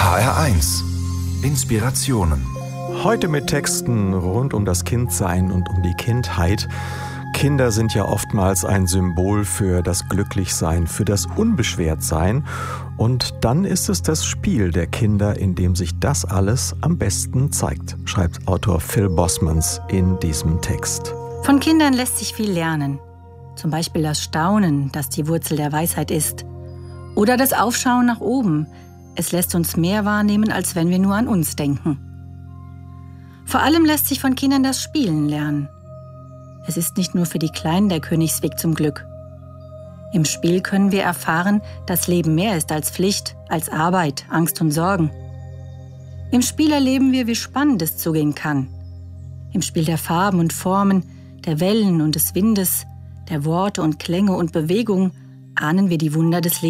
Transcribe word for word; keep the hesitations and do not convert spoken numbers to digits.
H R eins. Inspirationen. Heute mit Texten rund um das Kindsein und um die Kindheit. Kinder sind ja oftmals ein Symbol für das Glücklichsein, für das Unbeschwertsein. Und dann ist es das Spiel der Kinder, in dem sich das alles am besten zeigt, schreibt Autor Phil Bosmans in diesem Text. Von Kindern lässt sich viel lernen. Zum Beispiel das Staunen, das die Wurzel der Weisheit ist. Oder das Aufschauen nach oben. Es lässt uns mehr wahrnehmen, als wenn wir nur an uns denken. Vor allem lässt sich von Kindern das Spielen lernen. Es ist nicht nur für die Kleinen der Königsweg zum Glück. Im Spiel können wir erfahren, dass Leben mehr ist als Pflicht, als Arbeit, Angst und Sorgen. Im Spiel erleben wir, wie spannend es zugehen kann. Im Spiel der Farben und Formen, der Wellen und des Windes, der Worte und Klänge und Bewegungen ahnen wir die Wunder des Lebens.